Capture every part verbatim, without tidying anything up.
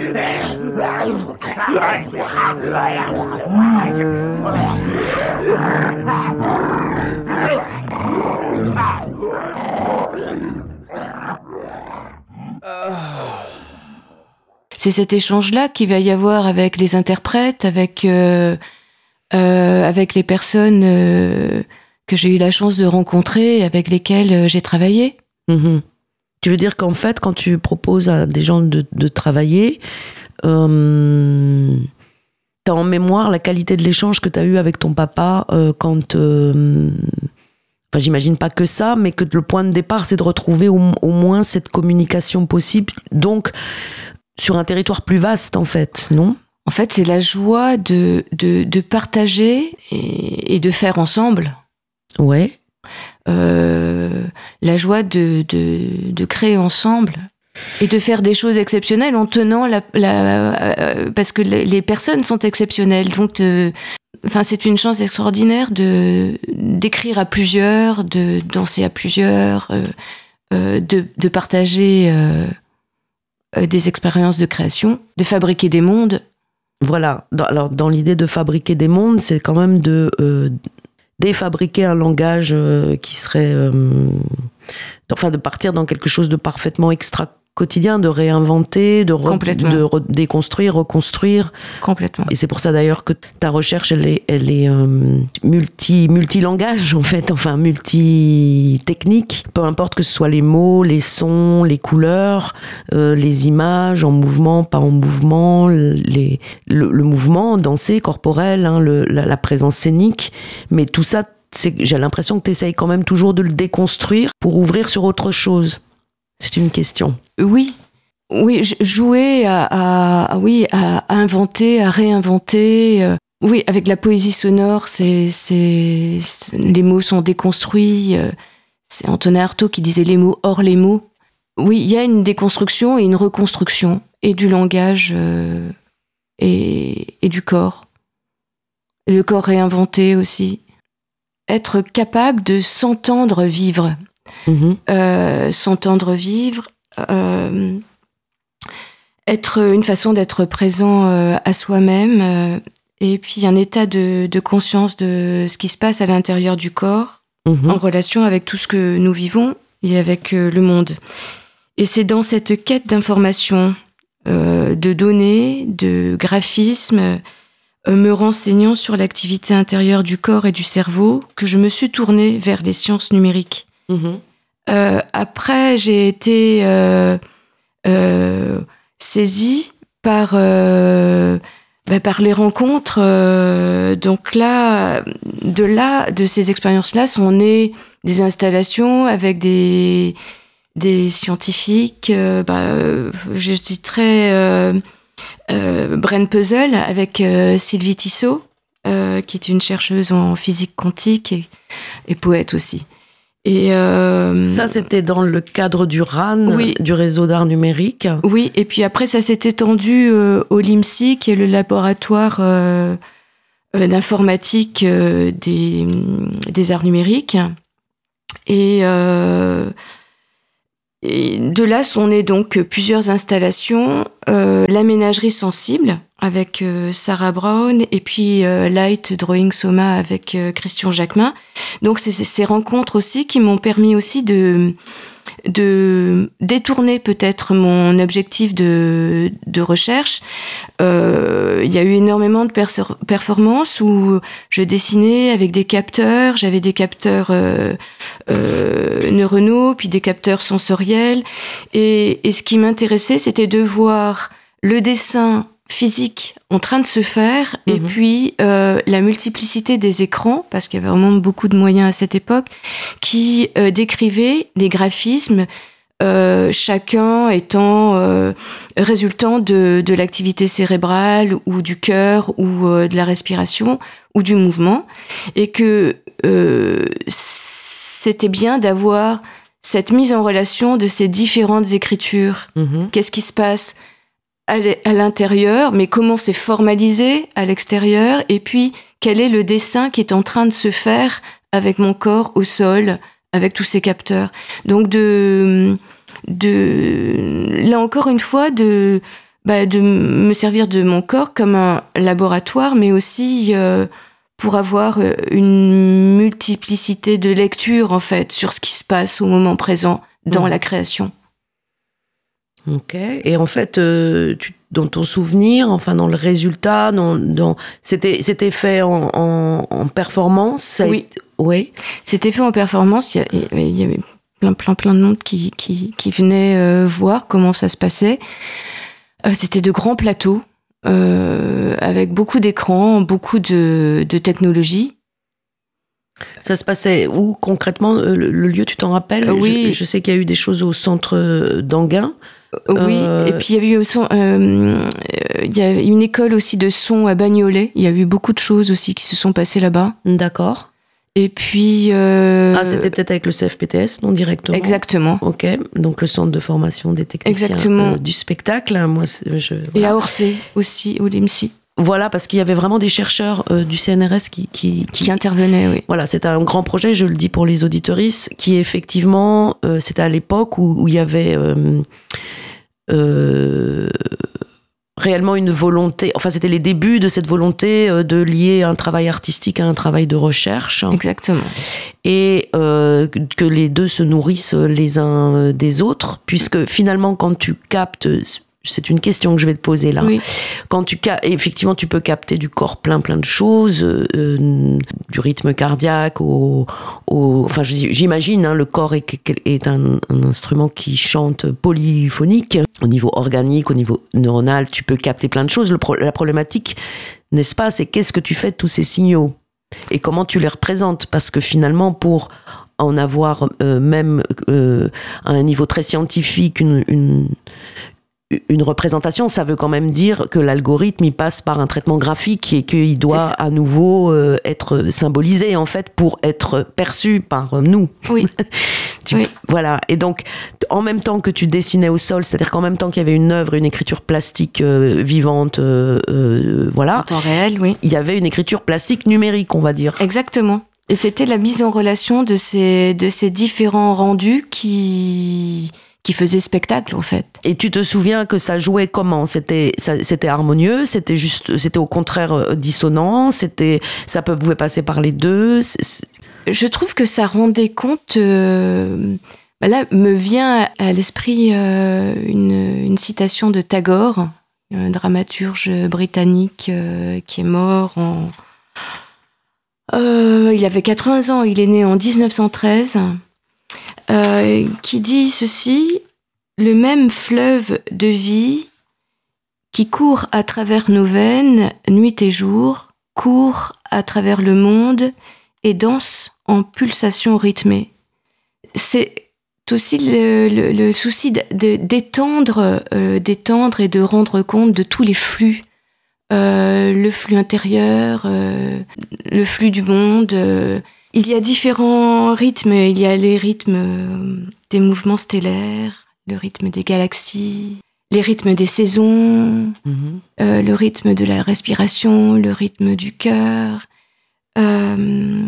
C'est cet échange-là qu'il va y avoir avec les interprètes, avec, euh, euh, avec les personnes euh, que j'ai eu la chance de rencontrer, avec lesquelles euh, j'ai travaillé. Mmh. Tu veux dire qu'en fait, quand tu proposes à des gens de, de travailler, euh, tu as en mémoire la qualité de l'échange que tu as eu avec ton papa euh, quand... Euh, enfin, j'imagine pas que ça, mais que le point de départ, c'est de retrouver au, au moins cette communication possible. Donc... sur un territoire plus vaste, en fait, non ? En fait, c'est la joie de, de, de partager et, et de faire ensemble. Ouais. Euh, la joie de, de, de créer ensemble et de faire des choses exceptionnelles en tenant la... la euh, parce que les, les personnes sont exceptionnelles. Donc, euh, enfin, c'est une chance extraordinaire de, d'écrire à plusieurs, de danser à plusieurs, euh, euh, de, de partager... Euh, des expériences de création, de fabriquer des mondes. Voilà. Dans, alors, dans l'idée de fabriquer des mondes, c'est quand même de euh, défabriquer un langage euh, qui serait... Euh, enfin, de partir dans quelque chose de parfaitement extra-quotidien, de réinventer, de, re, de re, déconstruire, reconstruire. Complètement. Et c'est pour ça, d'ailleurs, que ta recherche, elle est, elle est euh, multi, multi-langage, en fait, enfin, multi-technique. Peu importe que ce soit les mots, les sons, les couleurs, euh, les images, en mouvement, pas en mouvement, les, le, le mouvement dansé, corporel, hein, le, la, la présence scénique. Mais tout ça, c'est, j'ai l'impression que tu essayes quand même toujours de le déconstruire pour ouvrir sur autre chose. C'est une question. Oui. Oui, jouer à, à, à, oui, à inventer, à réinventer. Euh, oui, avec la poésie sonore, c'est, c'est, c'est, les mots sont déconstruits. Euh, c'est Antonin Artaud qui disait les mots hors les mots. Oui, il y a une déconstruction et une reconstruction, et du langage euh, et, et du corps. Et le corps réinventé aussi. Être capable de s'entendre vivre. Mmh. Euh, s'entendre vivre. Euh, être une façon d'être présent euh, à soi-même. Euh, et puis un état de, de conscience de ce qui se passe à l'intérieur du corps, mmh. en relation avec tout ce que nous vivons et avec euh, le monde. Et c'est dans cette quête d'information, euh, de données, de graphismes, euh, me renseignant sur l'activité intérieure du corps et du cerveau, que je me suis tournée vers les sciences numériques. Mmh. Euh, après, j'ai été euh, euh, saisie par, euh, bah, par les rencontres. Euh, donc là, de là, de ces expériences-là, sont nées des installations avec des... des scientifiques, euh, bah, euh, je citerai euh, euh, Brain Puzzle avec euh, Sylvie Tissot, euh, qui est une chercheuse en physique quantique et, et poète aussi. Et euh, ça, c'était dans le cadre du R A N, oui. du réseau d'art numérique. Oui, et puis après, ça s'est étendu euh, au L I M S I, qui est le laboratoire euh, euh, d'informatique euh, des, des arts numériques. Et... Euh, Et de là sont nées donc plusieurs installations, euh, l'aménagerie sensible avec euh, Sarah Brown et puis euh, Light Drawing Soma avec euh, Christian Jacquemin. Donc c'est, c'est ces rencontres aussi qui m'ont permis aussi de de détourner peut-être mon objectif de de recherche. Euh, il y a eu énormément de perso- performances où je dessinais avec des capteurs, j'avais des capteurs euh, euh, neuronaux, puis des capteurs sensoriels, et, et ce qui m'intéressait, c'était de voir le dessin physique en train de se faire, mmh. et puis euh, la multiplicité des écrans, parce qu'il y avait vraiment beaucoup de moyens à cette époque, qui euh, décrivaient des graphismes, euh, chacun étant euh, résultant de, de l'activité cérébrale ou du cœur ou euh, de la respiration ou du mouvement, et que euh, c'était bien d'avoir cette mise en relation de ces différentes écritures. Mmh. Qu'est-ce qui se passe à l'intérieur, mais comment c'est formalisé à l'extérieur, et puis quel est le dessin qui est en train de se faire avec mon corps au sol, avec tous ces capteurs. Donc de, de là encore une fois, de, bah, de me servir de mon corps comme un laboratoire, mais aussi euh, pour avoir une multiplicité de lectures, en fait, sur ce qui se passe au moment présent dans mmh. la création. Ok. Et en fait, euh, tu, dans ton souvenir, enfin dans le résultat, dans, dans, c'était, c'était fait en, en, en performance. Oui. Été, oui. C'était fait en performance. Il y, a, il y avait plein, plein, plein de monde qui, qui, qui venaient euh, voir comment ça se passait. Euh, c'était de grands plateaux euh, avec beaucoup d'écrans, beaucoup de, de technologie. Ça se passait où concrètement, le, le lieu, tu t'en rappelles? euh, Oui. Je, je sais qu'il y a eu des choses au centre d'Anguin. Oui, euh... et puis il y avait eu aussi, euh, il y a une école aussi de son à Bagnolet. Il y a eu beaucoup de choses aussi qui se sont passées là-bas. D'accord. Et puis... Euh... Ah, c'était peut-être avec le C F P T S, non directement? Exactement. Ok, donc le centre de formation des techniciens euh, du spectacle. Moi, je, voilà. Et à Orsay aussi, au L I M S I. Voilà, parce qu'il y avait vraiment des chercheurs euh, du C N R S qui, qui, qui... qui intervenaient, oui. Voilà, c'était un grand projet, je le dis pour les auditeuristes, qui effectivement, euh, c'était à l'époque où, où il y avait... Euh, Euh, réellement une volonté, enfin c'était les débuts de cette volonté de lier un travail artistique à un travail de recherche. Exactement. Et euh, que les deux se nourrissent les uns des autres, puisque finalement quand tu captes, c'est une question que je vais te poser là, oui. quand tu captes, effectivement tu peux capter du corps plein plein de choses, euh, du rythme cardiaque au, au enfin j'imagine hein, le corps est, est un, un instrument qui chante polyphonique au niveau organique, au niveau neuronal, tu peux capter plein de choses. Le pro, la problématique, n'est-ce pas, c'est qu'est-ce que tu fais de tous ces signaux et comment tu les représentes, parce que finalement pour en avoir euh, même euh, à un niveau très scientifique une, une une représentation, ça veut quand même dire que l'algorithme, il passe par un traitement graphique et qu'il doit à nouveau euh, être symbolisé, en fait, pour être perçu par nous. Oui. tu, oui. Voilà. Et donc, en même temps que tu dessinais au sol, c'est-à-dire qu'en même temps qu'il y avait une œuvre, une écriture plastique euh, vivante, euh, euh, voilà. En temps réel, oui. Il y avait une écriture plastique numérique, on va dire. Exactement. Et c'était la mise en relation de ces, de ces différents rendus qui... qui faisait spectacle, en fait. Et tu te souviens que ça jouait comment? C'était, ça, c'était harmonieux? C'était juste, c'était au contraire dissonant? C'était, ça pouvait passer par les deux? C'est, c'est... Je trouve que ça rendait compte... Euh, bah là, me vient à l'esprit euh, une, une citation de Tagore, un dramaturge britannique euh, qui est mort en... Euh, il avait quatre-vingts ans, il est né en dix-neuf cent treize... Euh, qui dit ceci: le même fleuve de vie qui court à travers nos veines, nuit et jour, court à travers le monde et danse en pulsations rythmées. C'est aussi le, le, le souci de, de, d'étendre, euh, d'étendre et de rendre compte de tous les flux. Euh, le flux intérieur, euh, le flux du monde... Euh, Il y a différents rythmes. Il y a les rythmes des mouvements stellaires, le rythme des galaxies, les rythmes des saisons, mmh. euh, le rythme de la respiration, le rythme du cœur, euh,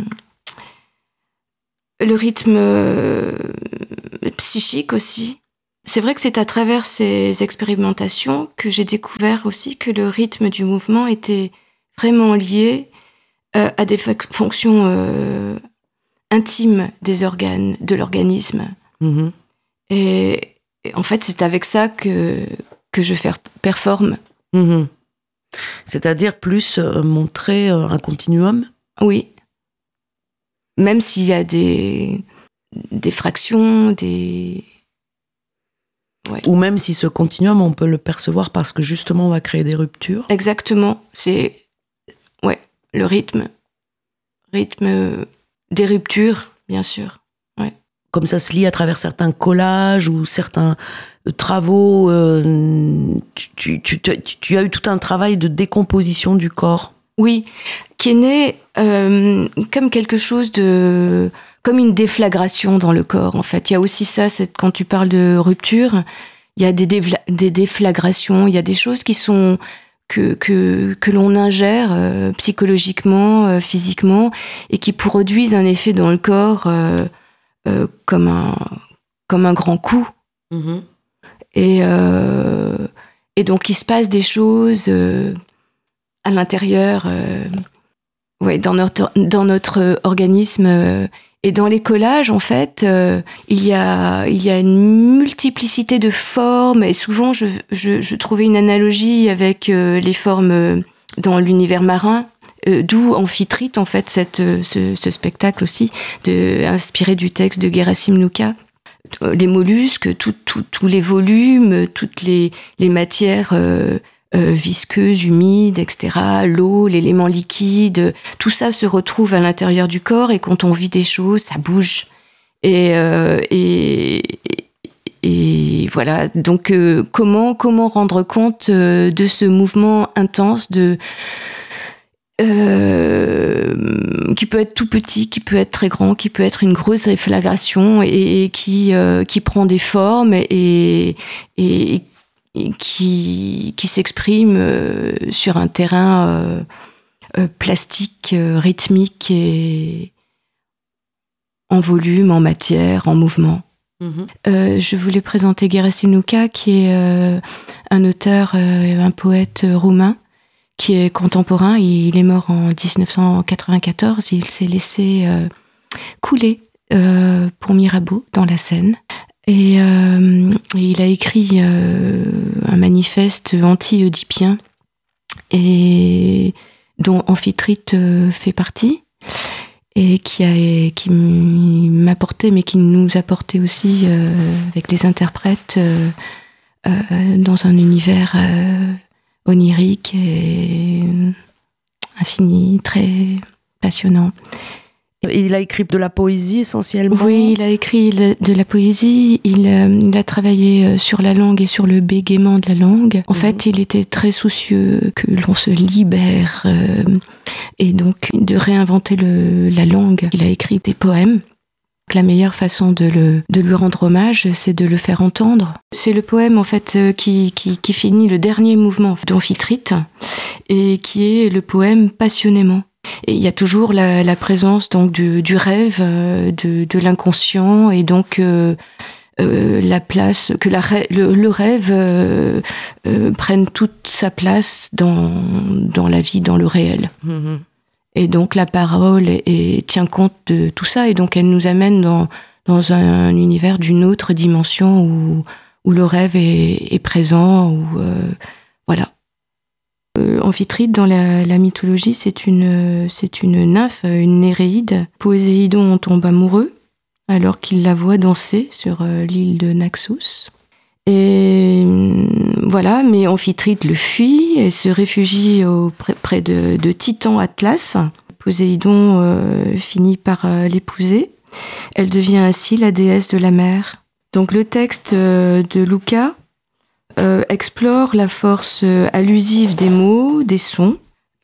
le rythme euh, psychique aussi. C'est vrai que c'est à travers ces expérimentations que j'ai découvert aussi que le rythme du mouvement était vraiment lié Euh, à des fa- fonctions euh, intimes des organes, de l'organisme. Mmh. Et, et en fait, c'est avec ça que, que je faire, performe. Mmh. C'est-à-dire plus euh, montrer euh, un continuum? Oui. Même s'il y a des, des fractions, des... Ouais. Ou même si ce continuum, on peut le percevoir parce que justement, on va créer des ruptures? Exactement. C'est... Ouais. Le rythme, rythme des ruptures, bien sûr. Ouais. Comme ça se lit à travers certains collages ou certains travaux, euh, tu, tu, tu, tu as eu tout un travail de décomposition du corps. Oui, qui est né euh, comme quelque chose de... comme une déflagration dans le corps, en fait. Il y a aussi ça, c'est, quand tu parles de rupture, il y a des, dévla- des déflagrations, il y a des choses qui sont... Que, que, que l'on ingère euh, psychologiquement, euh, physiquement, et qui produisent un effet dans le corps euh, euh, comme, un, comme un grand coup. Mmh. Et, euh, Et donc, il se passe des choses euh, à l'intérieur, euh, ouais, dans notre, dans notre organisme. Euh, et dans les collages, en fait, euh, il y a, il y a une multiplicité de formes. Et souvent, je, je, je trouvais une analogie avec euh, les formes euh, dans l'univers marin. Euh, d'où Amphitrite, en fait, cette, ce, ce spectacle aussi, de, inspiré du texte de Gerasim Luka. Les mollusques, tous tout, tout les volumes, toutes les, les matières euh, euh, visqueuses, humides, et cetera, l'eau, l'élément liquide, tout ça se retrouve à l'intérieur du corps, et quand on vit des choses, ça bouge. Et, euh, et, et, et voilà, donc euh, comment, comment rendre compte euh, de ce mouvement intense de... Euh, qui peut être tout petit, qui peut être très grand, qui peut être une grosse réflagration et, et qui euh, qui prend des formes et, et, et qui qui s'exprime euh, sur un terrain euh, euh, plastique, euh, rythmique et en volume, en matière, en mouvement. Mm-hmm. Euh, je voulais présenter Gerasim Luka, qui est euh, un auteur, euh, un poète roumain, qui est contemporain. Il est mort en dix-neuf cent quatre-vingt-quatorze. Il s'est laissé euh, couler euh, pour Mirabeau dans la Seine. Et, euh, et il a écrit euh, un manifeste anti-oedipien et dont Amphitrite euh, fait partie, et qui, a, qui m'apportait, mais qui nous apportait aussi euh, avec les interprètes euh, euh, dans un univers euh, onirique et infini, très passionnant. Il a écrit de la poésie essentiellement. Oui, il a écrit de la poésie. Il, euh, il a travaillé sur la langue et sur le bégaiement de la langue. En mmh. fait, il était très soucieux que l'on se libère euh, et donc de réinventer le, la langue. Il a écrit des poèmes. La meilleure façon de, le, de lui rendre hommage, c'est de le faire entendre. C'est le poème, en fait, qui, qui, qui finit le dernier mouvement d'Amphitrite, et qui est le poème passionnément. Et il y a toujours la, la présence donc du, du rêve, de, de l'inconscient, et donc euh, euh, la place que la, le, le rêve euh, euh, prenne toute sa place dans, dans la vie, dans le réel. Mmh. Et donc la parole est, est, tient compte de tout ça, et donc elle nous amène dans, dans un, un univers d'une autre dimension où, où le rêve est, est présent, où euh, voilà. Euh, Amphitrite, dans la, la mythologie, c'est une, c'est une nymphe, une Néréide. Poséidon en tombe amoureux alors qu'il la voit danser sur euh, l'île de Naxos. Et voilà, mais Amphitrite le fuit et se réfugie au, près, près de, de Titan Atlas. Poséidon euh, finit par euh, l'épouser. Elle devient ainsi la déesse de la mer. Donc le texte euh, de Luka euh, explore la force euh, allusive des mots, des sons.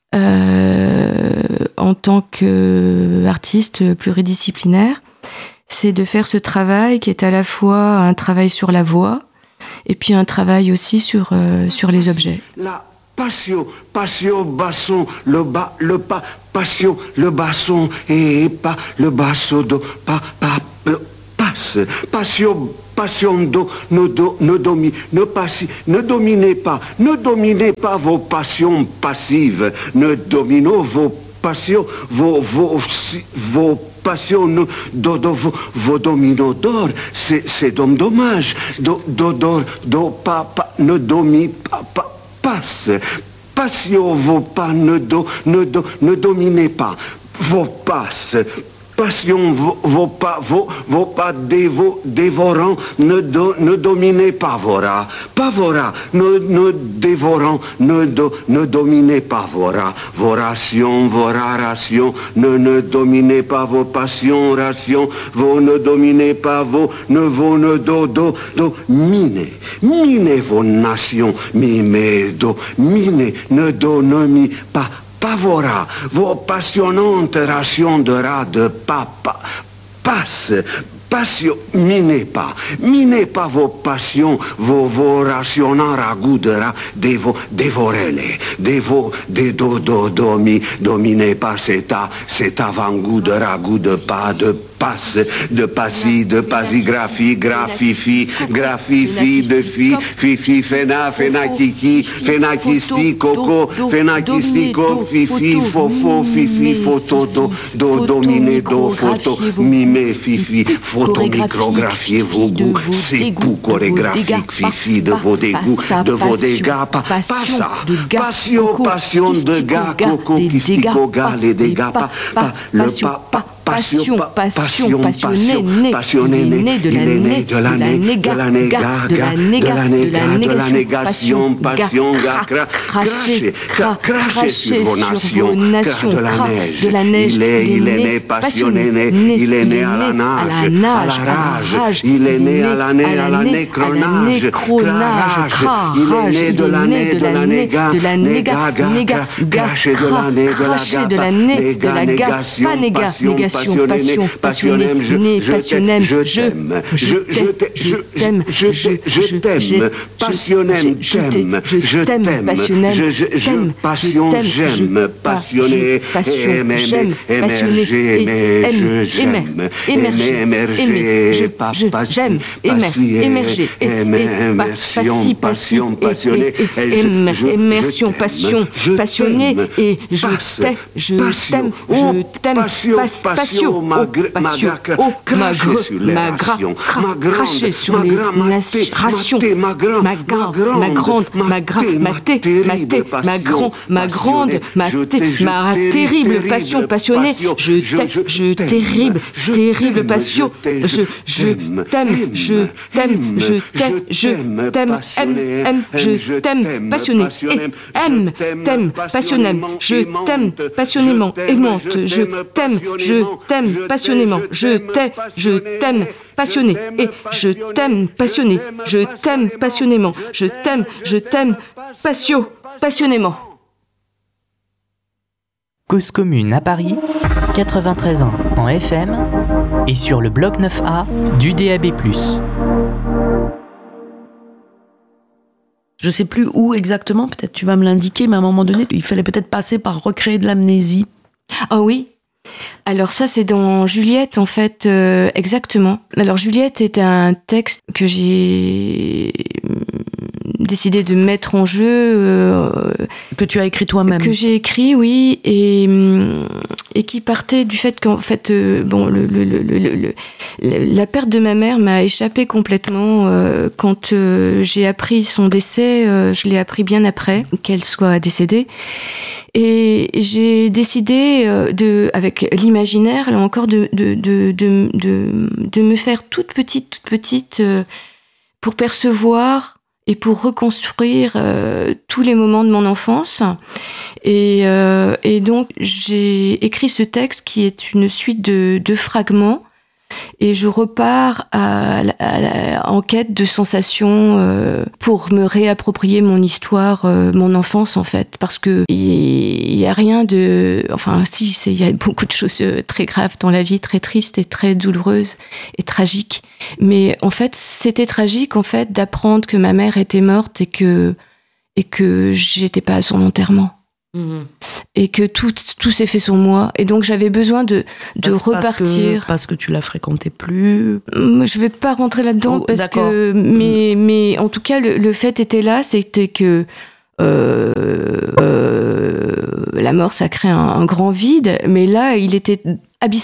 Euh, en tant qu'artiste pluridisciplinaire, c'est de faire ce travail qui est à la fois un travail sur la voix, et puis un travail aussi sur, euh, sur les objets. La passion, passion, basson, le bas, le pas, passion, le basson, et pas, le basso, do, pas, pas, passe, passion, passion, do, ne, do, ne, domi, ne, passi, ne dominez pas, ne dominez pas vos passions passives, ne dominez vos passions, vos, vos, vos passion, do, do, vos, vos dominos d'or, c'est, c'est dommage, do, do, do, do, pa, pa, ne domi, pa, pa, passe, passion, vos pas, ne, do, ne, do, ne dominez pas, vos passes, passion, vos, vos pas, vos, vos pas dévo, dévorants, ne, do, ne dominez pas vos rats, pas vos rats, ne, ne dévorant, ne, do, ne dominez pas vos rats, vos rations, vos rations, ne, ne dominez pas vos passions, rations, vos ne dominez pas vos, ne vos, ne do, do, do, minez, minez vos nations, mimez, do, minez, ne do, ne mi, pas, pas vos rats, vos passionnantes rations de rats de papa, passe, passion, minez pas, minez pas vos passions, vos, vos rationnants ragoûts de rats, dévo, dévorez-les, dévo, des do, do, domi, dominez pas cet, cet avant-goût de ragoût de pas, de passe, de passi, de pasigraphie, graphifi, graphifi, de fi, fifi, fena, fenakiki, fenakisti, coco, fenakisti, co, fifi, fofo, fifi, photo, do, do, dominé, do, photo, mimé, fifi, photo, micrographiez vos goûts, c'est goûts chorégraphiques, fifi, de vos dégoûts, de vos dégâts, pas ça, passion, passion de gars, coco, kistico, gars, les dégâts, pas, pas, le pas, pas, Passion, passion, passionné, passionné, né, de la né, de la néga, de la néga, de la négation, passion, cracher, cracher sur vos nations, de la neige, de la neige, il est, il est né, passionné, né, il est né à la nage, à la rage, il est né à la né, à la nécronage, crarage, il est né de la né, de la néga, de la néga, cracher de la né, de la né, de la négation, passion, passionné, passionné, je t'aime, je t'aime, je t'aime, je t'aime, passionné, t'aime, je t'aime, passionné, je passion, j'aime, passionné, aimer, émerger, aimer, je j'aime, aimer, émerger, j'aime, émerger, aimer, immersion, passion, passionné, immersion, passion, passionné, et je t'aime, je t'aime, je t'aime, passion, ma cracher sur les rations, ma grande, ma grande, ma grande, ma té, ma té, ma grand, ma grande, ma té, ma terrible passion passionnée, je t'aime, je terrible, terrible passion, je, je t'aime, je t'aime, je t'aime, je t'aime, aime, aime, je t'aime, passionné, et aime, t'aime, passionnément, je t'aime, passionnément, aimante, je t'aime, je t'aime, passionnément, je t'aime, je t'aime, passionné, et je t'aime, passionné, je t'aime, passionnément, je t'aime, je t'aime, patio, passionnément. Cause commune à Paris, quatre-vingt-treize ans en F M et sur le bloc neuf A du D A B plus. Je sais plus où exactement, peut-être tu vas me l'indiquer, mais à un moment donné, il fallait peut-être passer par recréer de l'amnésie. Ah oui. Alors ça, c'est dans Juliette, en fait, euh, exactement. Alors Juliette est un texte que j'ai décidé de mettre en jeu. Euh, que tu as écrit toi-même. Que j'ai écrit, oui, et, et qui partait du fait qu'en fait, euh, bon, le, le, le, le, le, la perte de ma mère m'a échappé complètement. Euh, quand euh, j'ai appris son décès, euh, je l'ai appris bien après qu'elle soit décédée. Et j'ai décidé de, avec l'imaginaire, là encore, de, de, de, de, de, de me faire toute petite, toute petite, pour percevoir et pour reconstruire euh, tous les moments de mon enfance. Et, euh, et donc, j'ai écrit ce texte qui est une suite de, de fragments. Et je repars à, à, à, en quête de sensations euh, pour me réapproprier mon histoire, euh, mon enfance en fait, parce que il y a rien de, enfin si, il y a beaucoup de choses très graves dans la vie, très tristes et très douloureuses et tragiques. Mais en fait, c'était tragique en fait d'apprendre que ma mère était morte et que et que j'étais pas à son enterrement. Mmh. Et que tout, tout s'est fait sur moi, et donc j'avais besoin de, de parce, repartir parce que, parce que tu la fréquentais plus. Je vais pas rentrer là-dedans oh, parce d'accord. que mais, mais en tout cas le, le fait était là, c'était que euh, euh, la mort ça crée un, un grand vide, mais là il était abyssal.